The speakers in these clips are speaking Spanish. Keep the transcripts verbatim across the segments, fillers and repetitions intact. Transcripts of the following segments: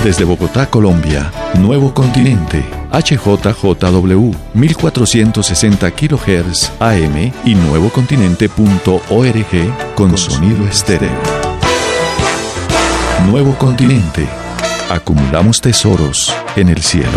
Desde Bogotá, Colombia, Nuevo Continente, H J J W, mil cuatrocientos sesenta kilohertz A M y nuevocontinente punto org con sonido estéreo. Nuevo Continente. Acumulamos tesoros en el cielo.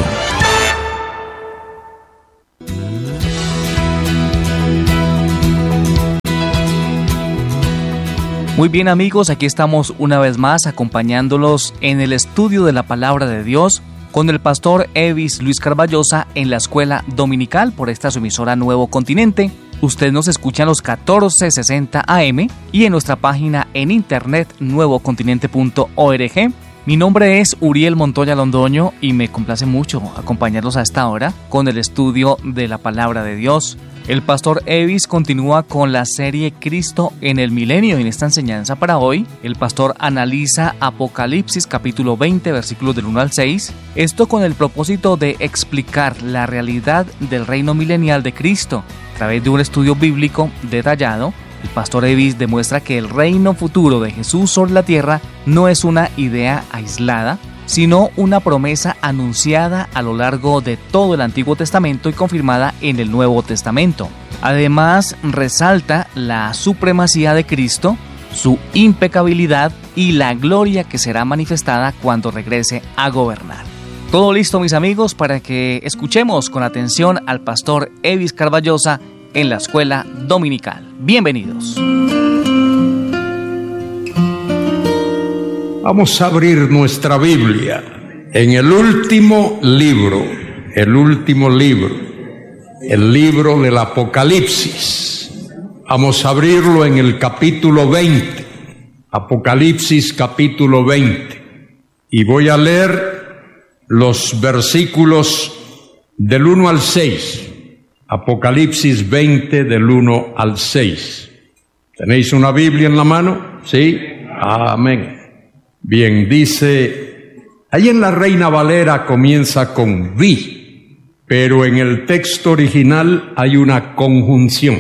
Muy bien, amigos, aquí estamos una vez más acompañándolos en el estudio de la Palabra de Dios con el pastor Evis Luis Carballosa en la Escuela Dominical por esta su emisora Nuevo Continente. Usted nos escucha en los catorce sesenta A M y en nuestra página en internet nuevo continente punto org. Mi nombre es Uriel Montoya Londoño y me complace mucho acompañarlos a esta hora con el estudio de la Palabra de Dios. El pastor Evis continúa con la serie Cristo en el Milenio y en esta enseñanza para hoy, el pastor analiza Apocalipsis capítulo veinte versículos del uno al seis, esto con el propósito de explicar la realidad del reino milenial de Cristo. A través de un estudio bíblico detallado, el pastor Evis demuestra que el reino futuro de Jesús sobre la tierra no es una idea aislada, sino una promesa anunciada a lo largo de todo el Antiguo Testamento y confirmada en el Nuevo Testamento. Además, resalta la supremacía de Cristo, su impecabilidad y la gloria que será manifestada cuando regrese a gobernar. Todo listo, mis amigos, para que escuchemos con atención al pastor Evis Carballosa en la Escuela Dominical. Bienvenidos. Vamos a abrir nuestra Biblia en el último libro, el último libro, el libro del Apocalipsis. Vamos a abrirlo en el capítulo veinte, Apocalipsis capítulo veinte. Y voy a leer los versículos del uno al seis. Apocalipsis veinte del uno al seis. ¿Tenéis una Biblia en la mano? ¿Sí? Amén. Bien, dice, ahí en la Reina Valera comienza con vi, pero en el texto original hay una conjunción.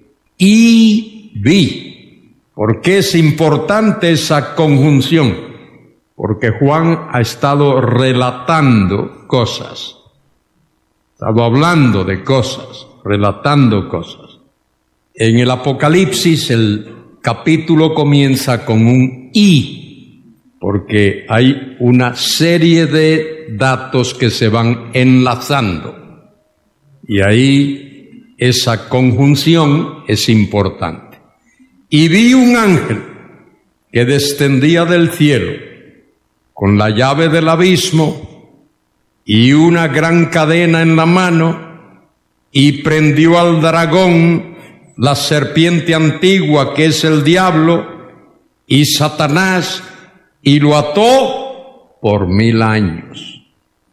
Y vi. ¿Por qué es importante esa conjunción? Porque Juan ha estado relatando cosas, ha estado hablando de cosas, relatando cosas. En el Apocalipsis el capítulo comienza con un y, porque hay una serie de datos que se van enlazando. Y ahí esa conjunción es importante. Y vi un ángel que descendía del cielo con la llave del abismo y una gran cadena en la mano, y prendió al dragón, la serpiente antigua que es el diablo y Satanás, y lo ató por mil años,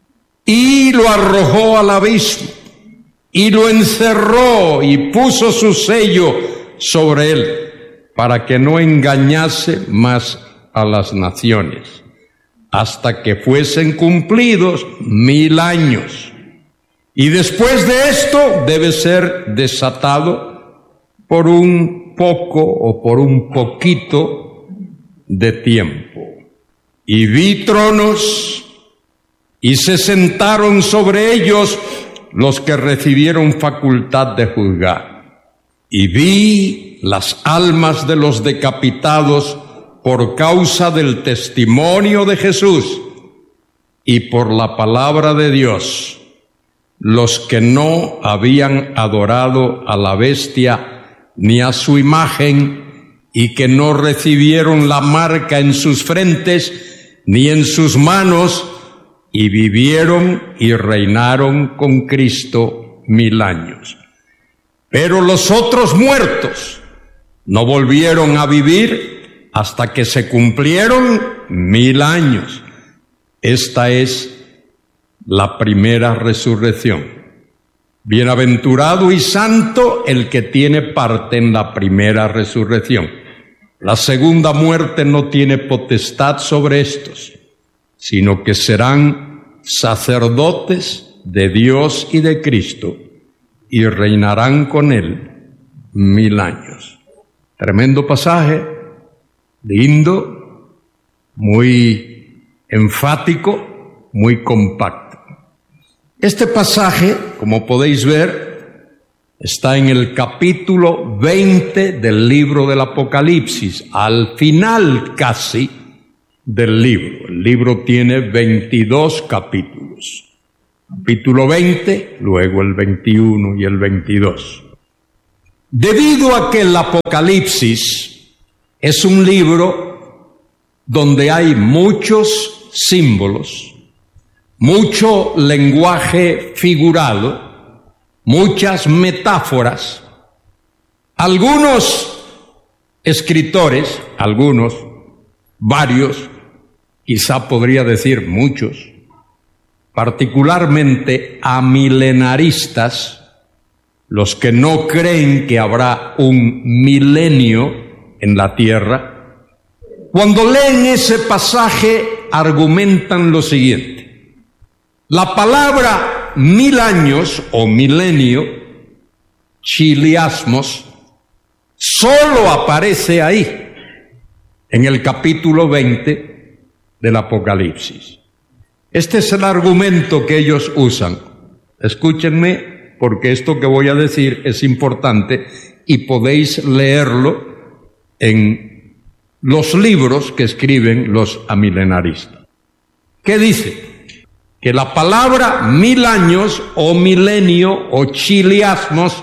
y lo arrojó al abismo, y lo encerró, y puso su sello sobre él, para que no engañase más a las naciones, hasta que fuesen cumplidos mil años. Y después de esto debe ser desatado por un poco o por un poquito de tiempo. Y vi tronos, y se sentaron sobre ellos los que recibieron facultad de juzgar. Y vi las almas de los decapitados por causa del testimonio de Jesús y por la palabra de Dios, los que no habían adorado a la bestia ni a su imagen, y que no recibieron la marca en sus frentes ni en sus manos, y vivieron y reinaron con Cristo mil años. Pero los otros muertos no volvieron a vivir hasta que se cumplieron mil años. Esta es la primera resurrección. Bienaventurado y santo el que tiene parte en la primera resurrección. La segunda muerte no tiene potestad sobre estos, sino que serán sacerdotes de Dios y de Cristo, y reinarán con él mil años. Tremendo pasaje, lindo, muy enfático, muy compacto. Este pasaje, como podéis ver, está en el capítulo veinte del libro del Apocalipsis, al final casi del libro. El libro tiene veintidós capítulos. Capítulo veinte, luego el veintiuno y el veintidós. Debido a que el Apocalipsis es un libro donde hay muchos símbolos, mucho lenguaje figurado, muchas metáforas, algunos escritores, algunos, varios, quizá podría decir muchos, particularmente amilenaristas, los que no creen que habrá un milenio en la tierra, cuando leen ese pasaje argumentan lo siguiente: la palabra mil años o milenio, chiliasmos, solo aparece ahí, en el capítulo veinte del Apocalipsis. Este es el argumento que ellos usan. Escúchenme, porque esto que voy a decir es importante y podéis leerlo en los libros que escriben los amilenaristas. ¿Qué dice? Que la palabra mil años o milenio o chiliasmos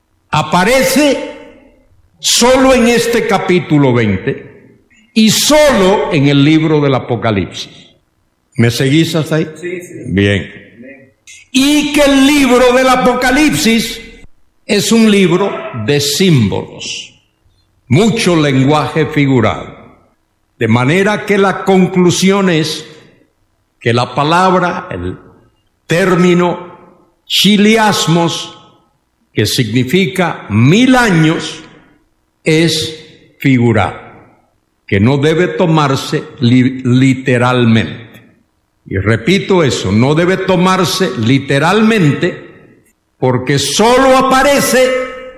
aparece solo en este capítulo veinte y solo en el libro del Apocalipsis. ¿Me seguís hasta ahí? Sí, sí. Bien. Y que el libro del Apocalipsis es un libro de símbolos, mucho lenguaje figurado. De manera que la conclusión es que la palabra, el término chiliasmos, que significa mil años, es figurado, que no debe tomarse li- literalmente. Y repito eso, no debe tomarse literalmente, porque solo aparece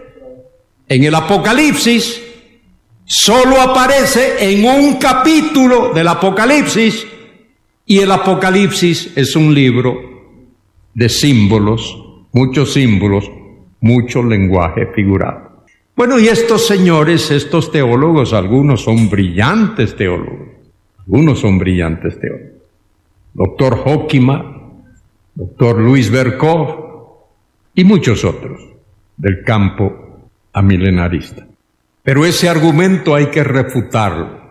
en el Apocalipsis, solo aparece en un capítulo del Apocalipsis, y el Apocalipsis es un libro de símbolos, muchos símbolos, mucho lenguaje figurado. Bueno, y estos señores, estos teólogos, algunos son brillantes teólogos, algunos son brillantes teólogos. Doctor Hockima, doctor Luis Berkov y muchos otros del campo amilenarista. Pero ese argumento hay que refutarlo.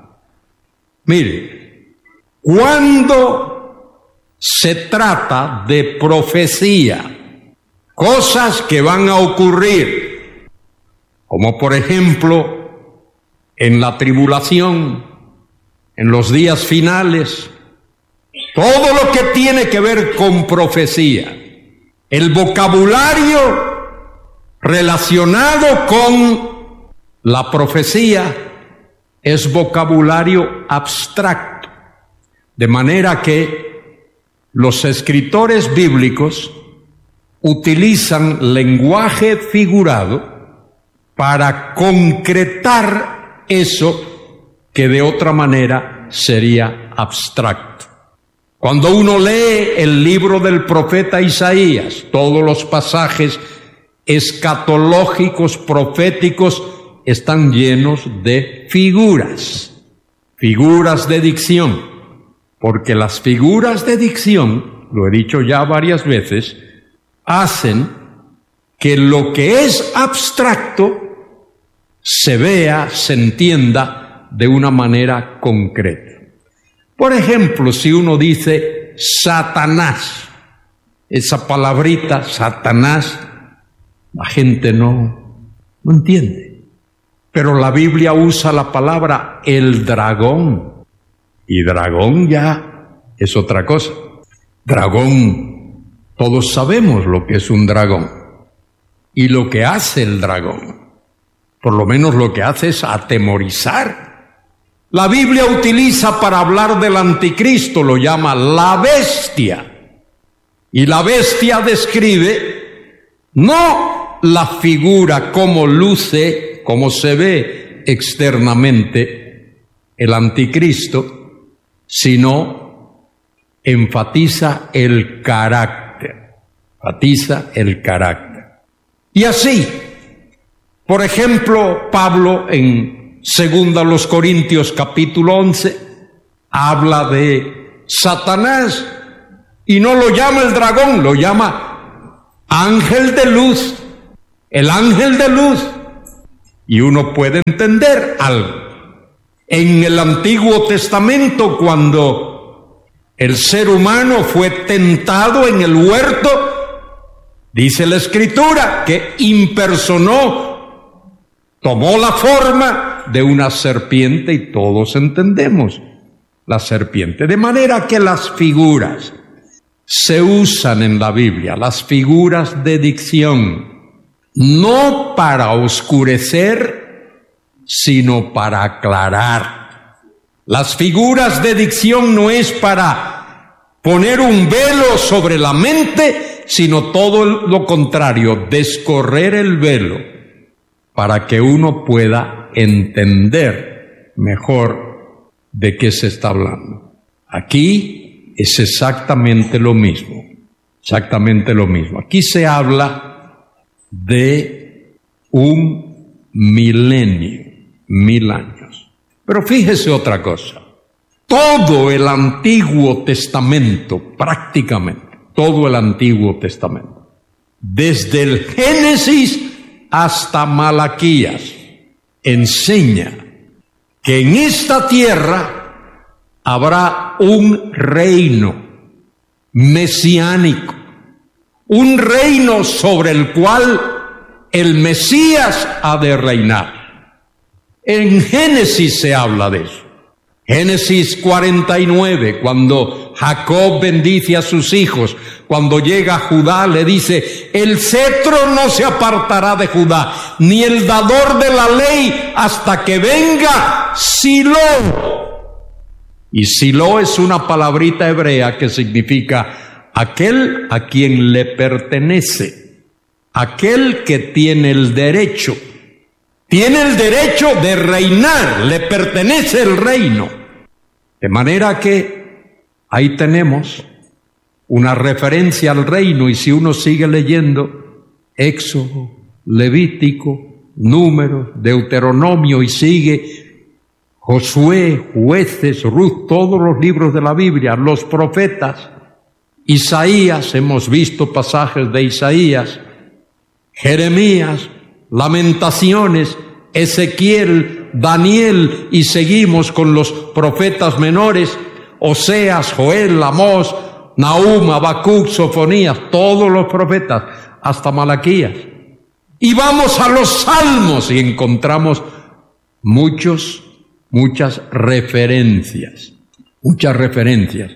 Mire, cuando se trata de profecía, cosas que van a ocurrir, como por ejemplo en la tribulación, en los días finales, todo lo que tiene que ver con profecía, el vocabulario relacionado con la profecía es vocabulario abstracto, de manera que los escritores bíblicos utilizan lenguaje figurado para concretar eso que de otra manera sería abstracto. Cuando uno lee el libro del profeta Isaías, todos los pasajes escatológicos, proféticos, están llenos de figuras, figuras de dicción, porque las figuras de dicción, lo he dicho ya varias veces, hacen que lo que es abstracto se vea, se entienda de una manera concreta. Por ejemplo, si uno dice Satanás, esa palabrita Satanás, la gente no, no entiende. Pero la Biblia usa la palabra el dragón, y dragón ya es otra cosa. Dragón, todos sabemos lo que es un dragón y lo que hace el dragón. Por lo menos lo que hace es atemorizar. La Biblia utiliza para hablar del anticristo, lo llama la bestia. Y la bestia describe no la figura como luce, como se ve externamente el anticristo, sino enfatiza el carácter, enfatiza el carácter. Y así, por ejemplo, Pablo en segunda los Corintios capítulo once habla de Satanás y no lo llama el dragón, lo llama ángel de luz, el ángel de luz. Y uno puede entender algo. En el Antiguo Testamento, cuando el ser humano fue tentado en el huerto, dice la Escritura que impersonó, tomó la forma de una serpiente, y todos entendemos la serpiente. De manera que las figuras se usan en la Biblia, las figuras de dicción, no para oscurecer, sino para aclarar. Las figuras de dicción no es para poner un velo sobre la mente, sino todo lo contrario, descorrer el velo para que uno pueda entender mejor de qué se está hablando. Aquí es exactamente lo mismo, exactamente lo mismo. Aquí se habla de un milenio, mil años. Pero fíjese otra cosa, todo el Antiguo Testamento, prácticamente, todo el Antiguo Testamento, desde el Génesis hasta Malaquías, enseña que en esta tierra habrá un reino mesiánico, un reino sobre el cual el Mesías ha de reinar. En Génesis se habla de eso. Génesis cuarenta y nueve, cuando Jacob bendice a sus hijos, cuando llega Judá le dice, el cetro no se apartará de Judá, ni el dador de la ley hasta que venga Silo. Y Silo es una palabrita hebrea que significa aquel a quien le pertenece, aquel que tiene el derecho. Tiene el derecho de reinar, le pertenece el reino. De manera que ahí tenemos una referencia al reino, y si uno sigue leyendo Éxodo, Levítico, Números, Deuteronomio, y sigue Josué, Jueces, Ruth, todos los libros de la Biblia, los profetas, Isaías, hemos visto pasajes de Isaías, Jeremías, Lamentaciones, Ezequiel, Daniel, y seguimos con los profetas menores, Oseas, Joel, Amós, Nahum, Habacuc, Sofonías, todos los profetas, hasta Malaquías. Y vamos a los salmos y encontramos muchos, muchas referencias, muchas referencias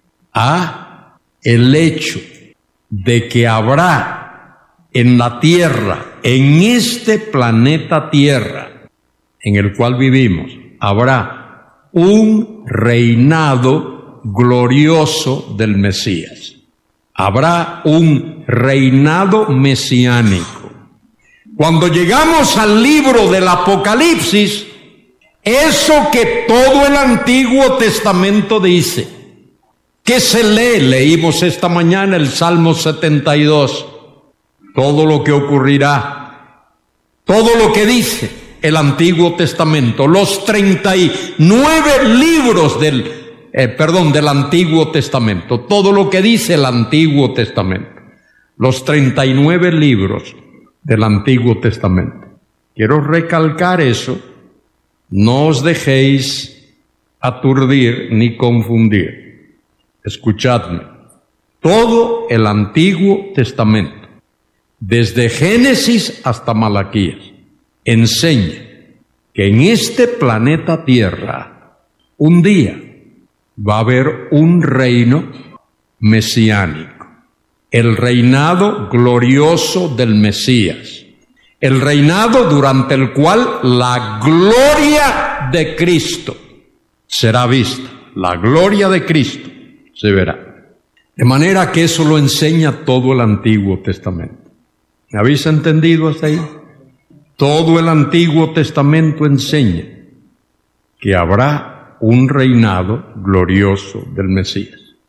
a el hecho de que habrá en la tierra, en este planeta Tierra, en el cual vivimos, habrá un reinado glorioso del Mesías. Habrá un reinado mesiánico. Cuando llegamos al libro del Apocalipsis, eso que todo el Antiguo Testamento dice, que se lee, leímos esta mañana el Salmo setenta y dos, todo lo que ocurrirá, todo lo que dice el Antiguo Testamento, los treinta y nueve libros del, eh, perdón, del Antiguo Testamento, todo lo que dice el Antiguo Testamento, los treinta y nueve libros del Antiguo Testamento. Quiero recalcar eso, no os dejéis aturdir ni confundir. Escuchadme, todo el Antiguo Testamento, desde Génesis hasta Malaquías, enseña que en este planeta Tierra, un día va a haber un reino mesiánico, el reinado glorioso del Mesías, el reinado durante el cual la gloria de Cristo será vista, la gloria de Cristo se verá. De manera que eso lo enseña todo el Antiguo Testamento. ¿Me habéis entendido hasta ahí? Todo el Antiguo Testamento enseña que habrá un reinado glorioso del Mesías.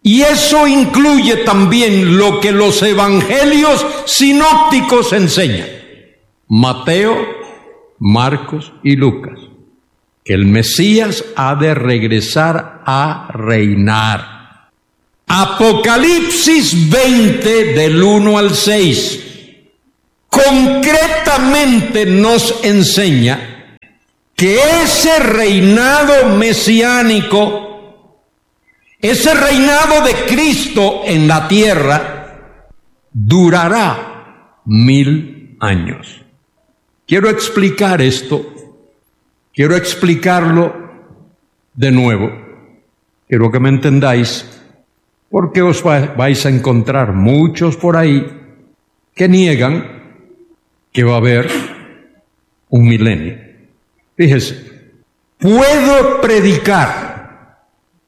Y eso incluye también lo que los evangelios sinópticos enseñan. Mateo, Marcos y Lucas. Que el Mesías ha de regresar a reinar. Apocalipsis veinte del uno al seis. Concretamente nos enseña que ese reinado mesiánico, ese reinado de Cristo en la tierra, durará mil años. Quiero explicar esto, quiero explicarlo de nuevo, quiero que me entendáis, porque os vais a encontrar muchos por ahí que niegan que va a haber un milenio. Fíjese, puedo predicar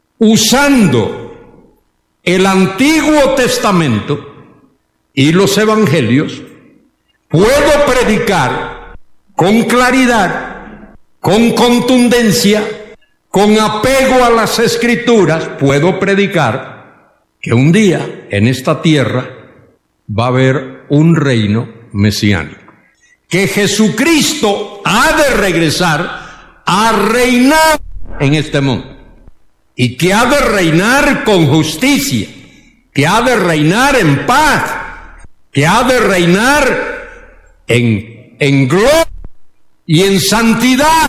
usando el Antiguo Testamento y los Evangelios, puedo predicar con claridad, con contundencia, con apego a las Escrituras, puedo predicar que un día en esta tierra va a haber un reino mesiánico. Que Jesucristo ha de regresar a reinar en este mundo y que ha de reinar con justicia, que ha de reinar en paz, que ha de reinar en, en gloria y en santidad.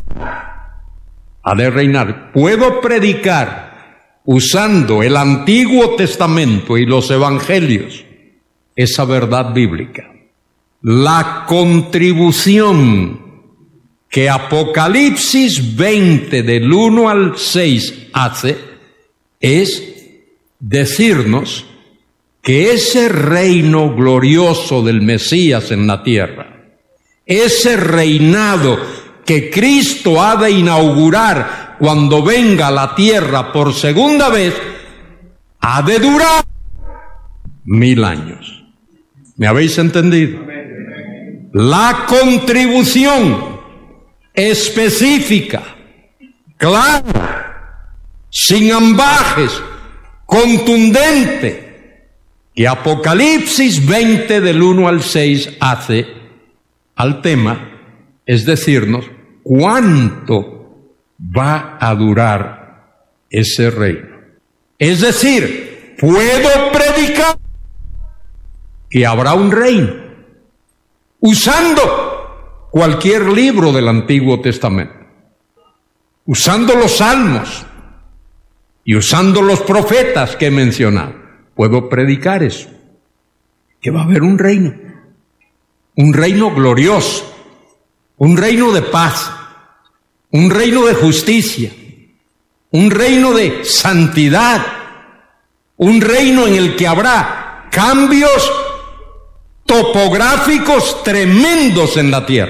Ha de reinar. Puedo predicar usando el Antiguo Testamento y los Evangelios esa verdad bíblica. La contribución que Apocalipsis veinte del uno al seis hace es decirnos que ese reino glorioso del Mesías en la tierra, ese reinado que Cristo ha de inaugurar cuando venga a la tierra por segunda vez, ha de durar mil años. ¿Me habéis entendido? La contribución específica, clara, sin ambajes, contundente, que Apocalipsis veinte del uno al seis hace al tema, es decirnos cuánto va a durar ese reino. Es decir, puedo predicar que habrá un reino usando cualquier libro del Antiguo Testamento, usando los salmos y usando los profetas que he mencionado. Puedo predicar eso, que va a haber un reino, un reino glorioso, un reino de paz, un reino de justicia, un reino de santidad, un reino en el que habrá cambios topográficos tremendos en la tierra.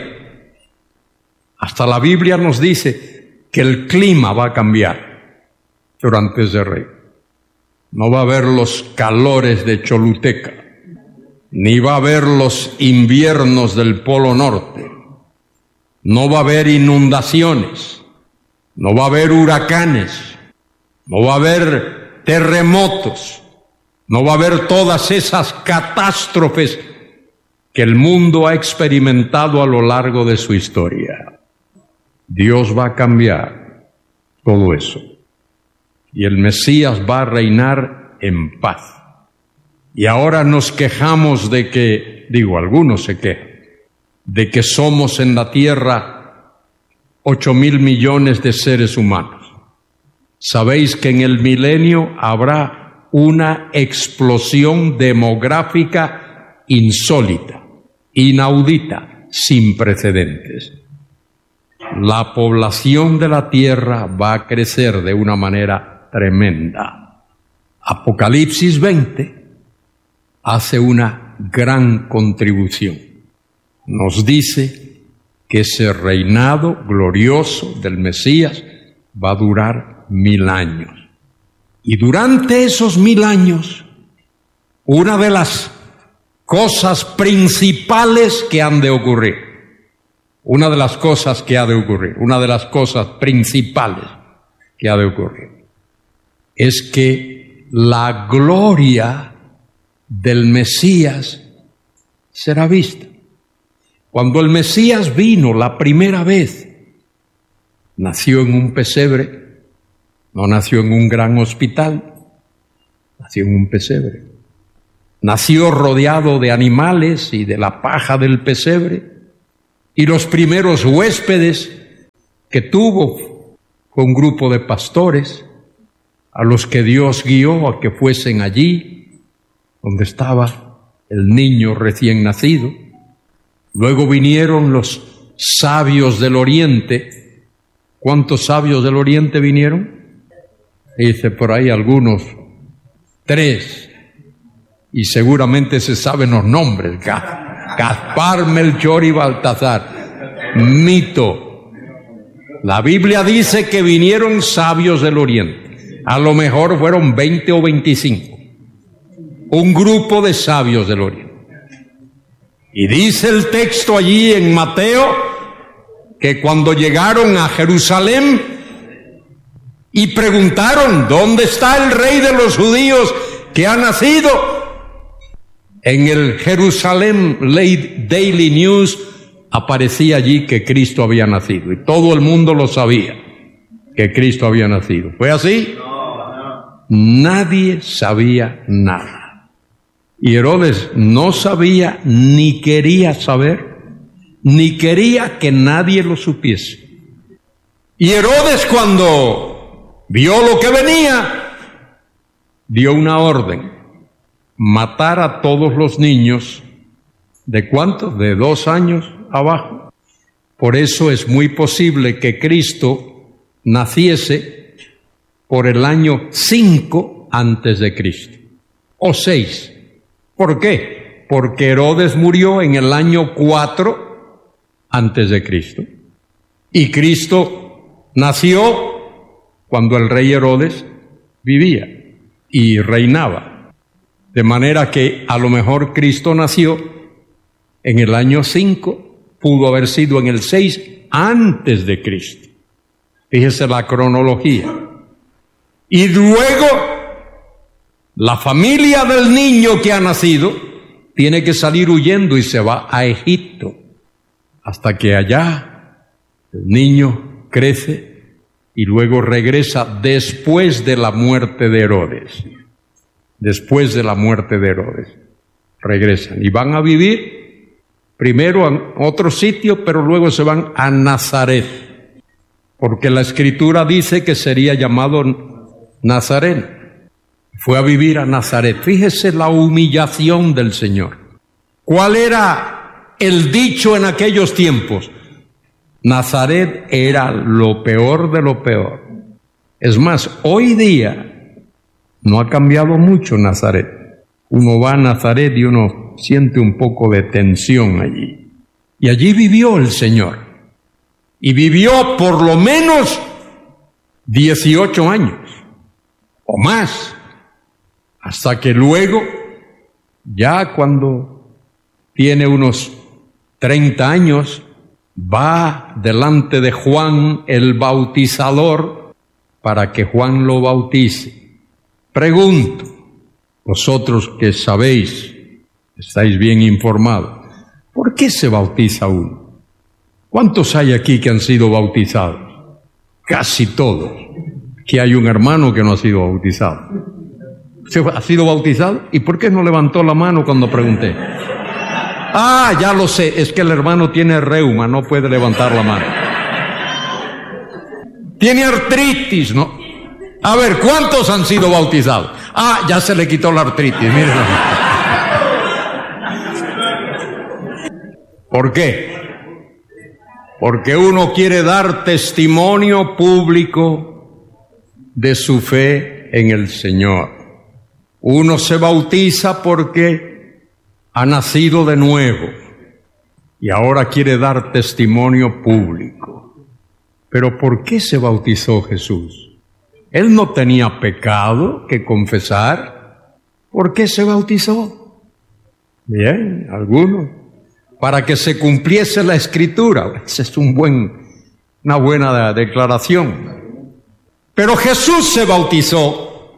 Hasta la Biblia nos dice que el clima va a cambiar durante ese reino. No va a haber los calores de Choluteca, ni va a haber los inviernos del Polo Norte, no va a haber inundaciones, no va a haber huracanes, no va a haber terremotos, no va a haber todas esas catástrofes que el mundo ha experimentado a lo largo de su historia. Dios va a cambiar todo eso. Y el Mesías va a reinar en paz. Y ahora nos quejamos de que, digo, algunos se quejan, de que somos en la tierra ocho mil millones de seres humanos. Sabéis que en el milenio habrá una explosión demográfica insólita, inaudita, sin precedentes. La población de la tierra va a crecer de una manera tremenda. Apocalipsis veinte hace una gran contribución. Nos dice que ese reinado glorioso del Mesías va a durar mil años. Y durante esos mil años, una de las cosas principales que han de ocurrir, una de las cosas que ha de ocurrir, una de las cosas principales que ha de ocurrir, es que la gloria del Mesías será vista. Cuando el Mesías vino la primera vez, nació en un pesebre, no nació en un gran hospital, nació en un pesebre. Nació rodeado de animales y de la paja del pesebre, y los primeros huéspedes que tuvo fue un grupo de pastores a los que Dios guió a que fuesen allí donde estaba el niño recién nacido. Luego vinieron los sabios del Oriente. ¿Cuántos sabios del Oriente vinieron? Dice por ahí algunos, tres, y seguramente se saben los nombres: Gaspar, Melchor y Baltasar. Mito. La Biblia dice que vinieron sabios del Oriente. A lo mejor fueron veinte o veinticinco. Un grupo de sabios del Oriente. Y dice el texto allí en Mateo que cuando llegaron a Jerusalén y preguntaron: ¿dónde está el rey de los judíos que ha nacido? En el Jerusalem Daily News aparecía allí que Cristo había nacido, y todo el mundo lo sabía, que Cristo había nacido. ¿Fue así? Nadie sabía nada. Y Herodes no sabía, ni quería saber, ni quería que nadie lo supiese. Y Herodes, cuando vio lo que venía, dio una orden: matar a todos los niños. ¿De cuántos? De dos años abajo. Por eso es muy posible que Cristo naciese por el año cinco antes de Cristo, o seis. ¿Por qué? Porque Herodes murió en el año cuatro antes de Cristo. Y Cristo nació cuando el rey Herodes vivía y reinaba. De manera que a lo mejor Cristo nació en el año cinco, pudo haber sido en el seis antes de Cristo. Fíjese la cronología. Y luego la familia del niño que ha nacido tiene que salir huyendo y se va a Egipto, hasta que allá el niño crece y luego regresa después de la muerte de Herodes. Después de la muerte de Herodes, regresan y van a vivir primero en otro sitio, pero luego se van a Nazaret, porque la Escritura dice que sería llamado Nazareno. Fue a vivir a Nazaret. Fíjese la humillación del Señor. ¿Cuál era el dicho en aquellos tiempos? Nazaret era lo peor de lo peor. Es más, hoy día no ha cambiado mucho Nazaret. Uno va a Nazaret y uno siente un poco de tensión allí. Y allí vivió el Señor. Y vivió por lo menos dieciocho años o más. Hasta que luego, ya cuando tiene unos treinta años, va delante de Juan el Bautizador para que Juan lo bautice. Pregunto, vosotros que sabéis, estáis bien informados, ¿por qué se bautiza uno? ¿Cuántos hay aquí que han sido bautizados? Casi todos. Aquí hay un hermano que no ha sido bautizado. ¿Se ha sido bautizado? ¿Y por qué no levantó la mano cuando pregunté? Ah, ya lo sé, es que el hermano tiene reuma, no puede levantar la mano. Tiene artritis, ¿no? A ver, ¿cuántos han sido bautizados? Ah, ya se le quitó la artritis, miren. ¿Por qué? Porque uno quiere dar testimonio público de su fe en el Señor. Uno se bautiza porque ha nacido de nuevo y ahora quiere dar testimonio público. Pero ¿por qué se bautizó Jesús? Él no tenía pecado que confesar. ¿Por qué se bautizó? Bien, algunos. Para que se cumpliese la Escritura. Esa es un buen, una buena declaración. Pero Jesús se bautizó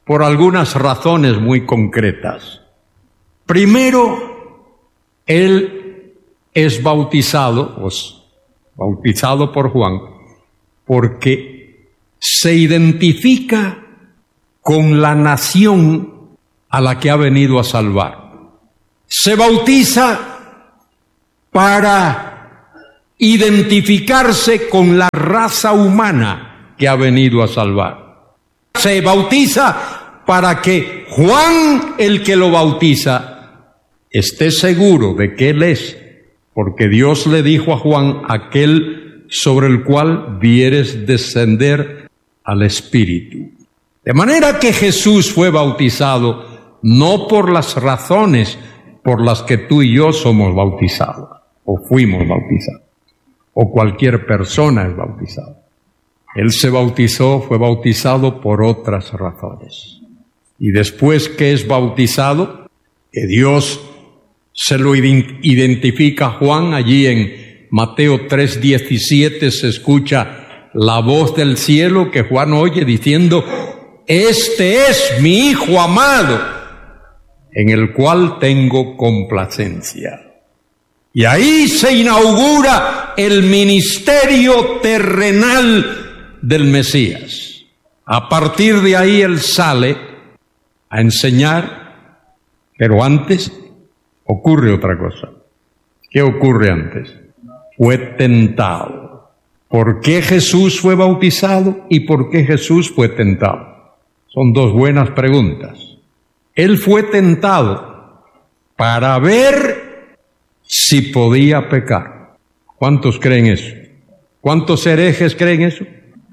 por algunas razones muy concretas. Primero, él es bautizado, pues, bautizado por Juan, porque se identifica con la nación a la que ha venido a salvar. Se bautiza para identificarse con la raza humana que ha venido a salvar. Se bautiza para que Juan, el que lo bautiza, esté seguro de que él es, porque Dios le dijo a Juan: aquel sobre el cual vieres descender al Espíritu. De manera que Jesús fue bautizado no por las razones por las que tú y yo somos bautizados, o fuimos bautizados, o cualquier persona es bautizada. Él se bautizó, fue bautizado por otras razones. Y después que es bautizado, que Dios se lo identifica a Juan, allí en Mateo tres diecisiete se escucha la voz del cielo que Juan oye diciendo: este es mi Hijo amado, en el cual tengo complacencia. Y ahí se inaugura el ministerio terrenal del Mesías. A partir de ahí él sale a enseñar, pero antes ocurre otra cosa. ¿Qué ocurre antes? Fue tentado. ¿Por qué Jesús fue bautizado y por qué Jesús fue tentado? Son dos buenas preguntas. Él fue tentado para ver si podía pecar. ¿Cuántos creen eso? ¿Cuántos herejes creen eso?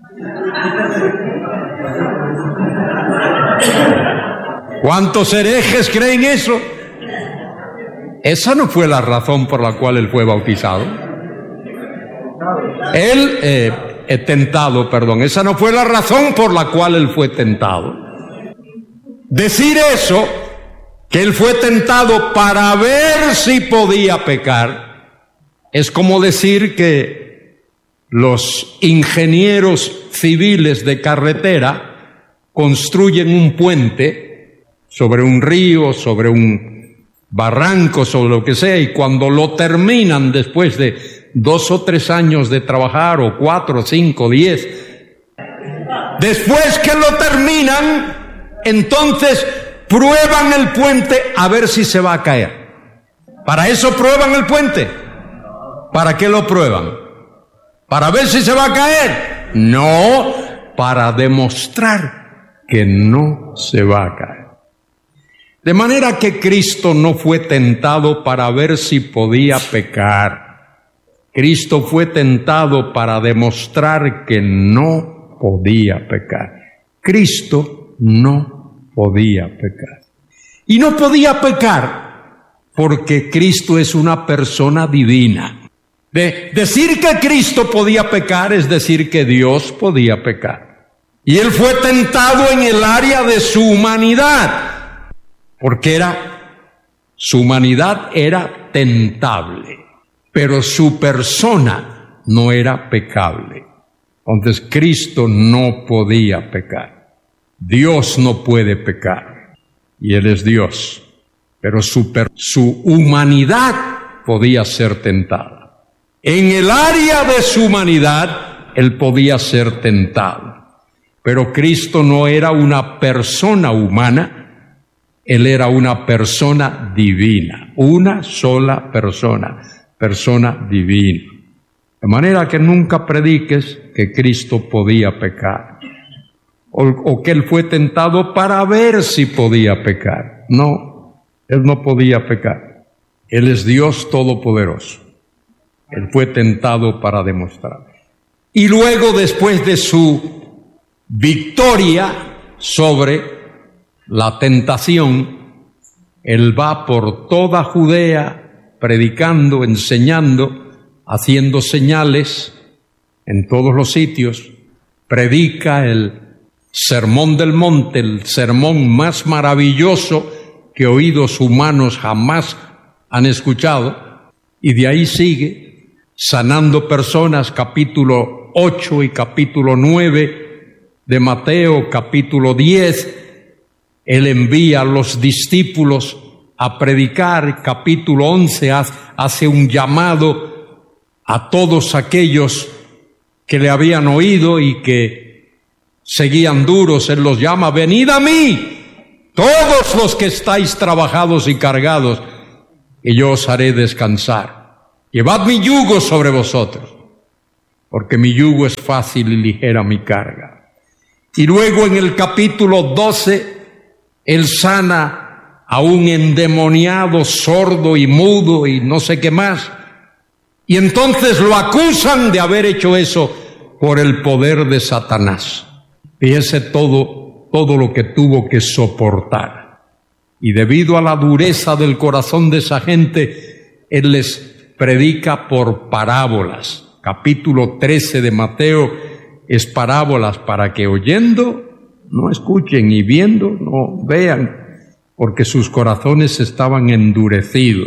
¿Cuántos herejes creen eso? Esa no fue la razón por la cual él fue bautizado. Él, eh, eh, tentado, perdón, esa no fue la razón por la cual él fue tentado. Decir eso, que él fue tentado para ver si podía pecar, es como decir que los ingenieros civiles de carretera construyen un puente sobre un río, sobre un barranco, sobre lo que sea, y cuando lo terminan después de dos o tres años de trabajar, o cuatro, cinco, diez, después que lo terminan, entonces prueban el puente a ver si se va a caer. ¿Para eso prueban el puente? ¿Para qué lo prueban? ¿Para ver si se va a caer? No, para demostrar que no se va a caer. De manera que Cristo no fue tentado para ver si podía pecar. Cristo fue tentado para demostrar que no podía pecar. Cristo no podía pecar. Y no podía pecar porque Cristo es una persona divina. De decir que Cristo podía pecar es decir que Dios podía pecar. Y Él fue tentado en el área de su humanidad, porque era, su humanidad era tentable, pero su persona no era pecable. Entonces Cristo no podía pecar. Dios no puede pecar, y Él es Dios, pero su, per, su humanidad podía ser tentada. En el área de su humanidad, Él podía ser tentado. Pero Cristo no era una persona humana, Él era una persona divina, una sola persona, persona divina. De manera que nunca prediques que Cristo podía pecar, o, o que Él fue tentado para ver si podía pecar. No, Él no podía pecar. Él es Dios todopoderoso. Él fue tentado para demostrar. Y luego, después de su victoria sobre la tentación, Él va por toda Judea predicando, enseñando, haciendo señales en todos los sitios. Predica el Sermón del Monte, el sermón más maravilloso que oídos humanos jamás han escuchado, y de ahí sigue sanando personas, capítulo ocho y capítulo nueve de Mateo, capítulo diez, Él envía a los discípulos a predicar. Capítulo once hace un llamado a todos aquellos que le habían oído y que seguían duros. Él los llama: venid a mí, todos los que estáis trabajados y cargados, y yo os haré descansar. Llevad mi yugo sobre vosotros, porque mi yugo es fácil y ligera mi carga. Y luego en el capítulo doce, Él sana a un endemoniado, sordo y mudo y no sé qué más. Y entonces lo acusan de haber hecho eso por el poder de Satanás. Fíjese todo, todo lo que tuvo que soportar. Y debido a la dureza del corazón de esa gente, Él les predica por parábolas. Capítulo trece de Mateo es parábolas para que oyendo no escuchen y viendo no vean, porque sus corazones estaban endurecidos.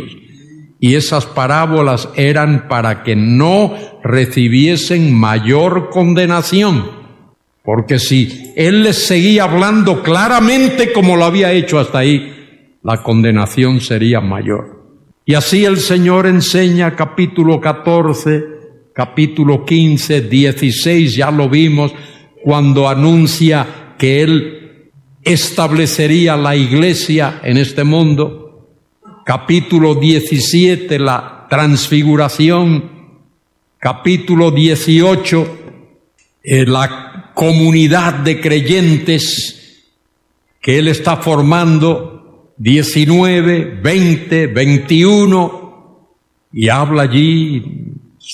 Y esas parábolas eran para que no recibiesen mayor condenación, porque si Él les seguía hablando claramente como lo había hecho hasta ahí, la condenación sería mayor. Y así el Señor enseña. Capítulo catorce, capítulo quince, dieciséis, ya lo vimos, cuando anuncia que Él establecería la iglesia en este mundo. Capítulo diecisiete, la transfiguración. Capítulo dieciocho, eh, la comunidad de creyentes que Él está formando. diecinueve, veinte, veintiuno, y habla allí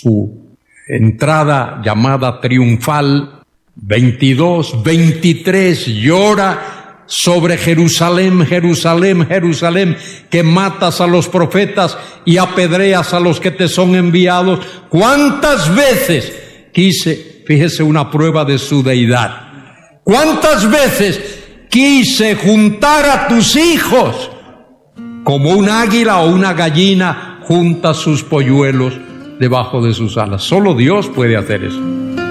su entrada llamada triunfal. veintidós, veintitrés, llora sobre Jerusalén, Jerusalén, Jerusalén, que matas a los profetas y apedreas a los que te son enviados. ¿Cuántas veces quise, fíjese una prueba de su deidad, cuántas veces quise juntar a tus hijos como un águila o una gallina junta sus polluelos debajo de sus alas? Solo Dios puede hacer eso.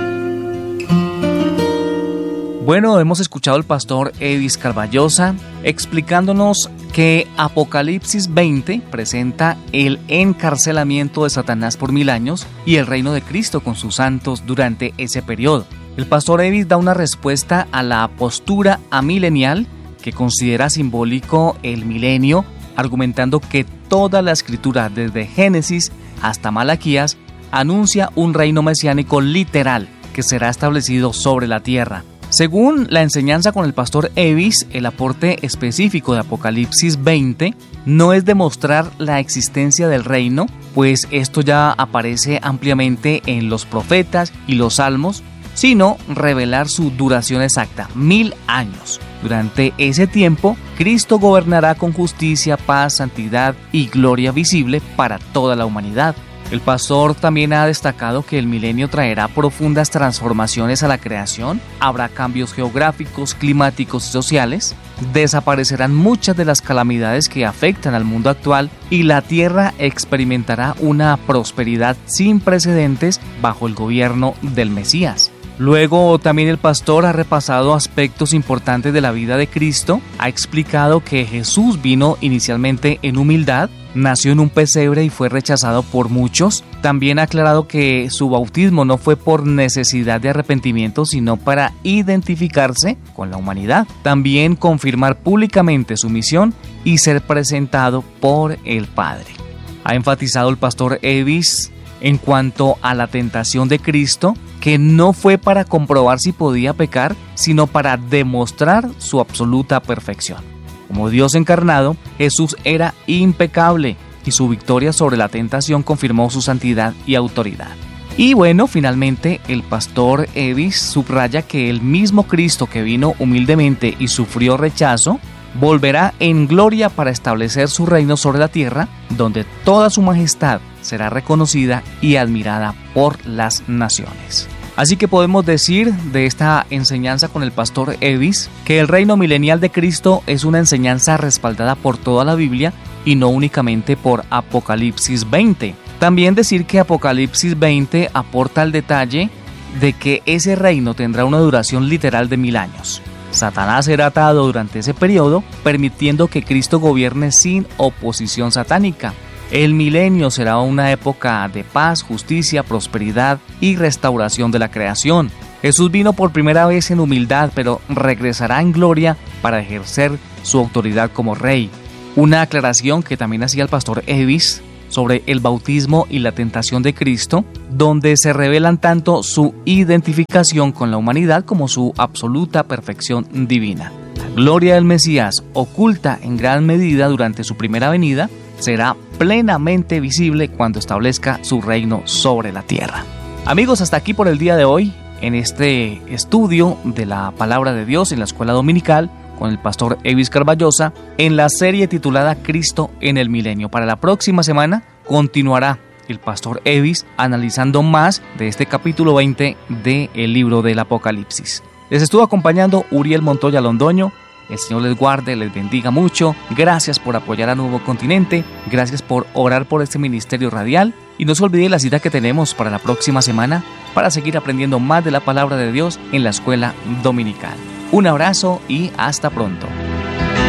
Bueno, hemos escuchado al pastor Evis Carballosa explicándonos que Apocalipsis veinte presenta el encarcelamiento de Satanás por mil años y el reino de Cristo con sus santos durante ese periodo. El pastor Evis da una respuesta a la postura amilenial que considera simbólico el milenio, argumentando que toda la escritura desde Génesis hasta Malaquías anuncia un reino mesiánico literal que será establecido sobre la tierra. Según la enseñanza con el pastor Evis, el aporte específico de Apocalipsis veinte no es demostrar la existencia del reino, pues esto ya aparece ampliamente en los profetas y los salmos, sino revelar su duración exacta, mil años. Durante ese tiempo, Cristo gobernará con justicia, paz, santidad y gloria visible para toda la humanidad. El pastor también ha destacado que el milenio traerá profundas transformaciones a la creación, habrá cambios geográficos, climáticos y sociales, desaparecerán muchas de las calamidades que afectan al mundo actual y la tierra experimentará una prosperidad sin precedentes bajo el gobierno del Mesías. Luego también el pastor ha repasado aspectos importantes de la vida de Cristo, ha explicado que Jesús vino inicialmente en humildad, nació en un pesebre y fue rechazado por muchos. También ha aclarado que su bautismo no fue por necesidad de arrepentimiento, sino para identificarse con la humanidad. También confirmar públicamente su misión y ser presentado por el Padre. Ha enfatizado el pastor Evis en cuanto a la tentación de Cristo, que no fue para comprobar si podía pecar, sino para demostrar su absoluta perfección. Como Dios encarnado, Jesús era impecable y su victoria sobre la tentación confirmó su santidad y autoridad. Y bueno, finalmente el pastor Evis subraya que el mismo Cristo que vino humildemente y sufrió rechazo, volverá en gloria para establecer su reino sobre la tierra, donde toda su majestad será reconocida y admirada por las naciones. Así que podemos decir de esta enseñanza con el pastor Evis que el reino milenial de Cristo es una enseñanza respaldada por toda la Biblia y no únicamente por Apocalipsis veinte. También decir que Apocalipsis veinte aporta el detalle de que ese reino tendrá una duración literal de mil años. Satanás será atado durante ese periodo, permitiendo que Cristo gobierne sin oposición satánica. El milenio será una época de paz, justicia, prosperidad y restauración de la creación. Jesús vino por primera vez en humildad, pero regresará en gloria para ejercer su autoridad como rey. Una aclaración que también hacía el pastor Evis sobre el bautismo y la tentación de Cristo, donde se revelan tanto su identificación con la humanidad como su absoluta perfección divina. La gloria del Mesías, oculta en gran medida durante su primera venida, será plenamente visible cuando establezca su reino sobre la tierra. Amigos, hasta aquí por el día de hoy, en este estudio de la Palabra de Dios en la Escuela Dominical, con el pastor Evis Carballosa, en la serie titulada Cristo en el Milenio. Para la próxima semana continuará el pastor Evis analizando más de este capítulo veinte del libro del Apocalipsis. Les estuvo acompañando Uriel Montoya Londoño. El Señor les guarde, les bendiga mucho. Gracias por apoyar a Nuevo Continente. Gracias por orar por este ministerio radial. Y no se olvide la cita que tenemos para la próxima semana para seguir aprendiendo más de la palabra de Dios en la escuela dominical. Un abrazo y hasta pronto.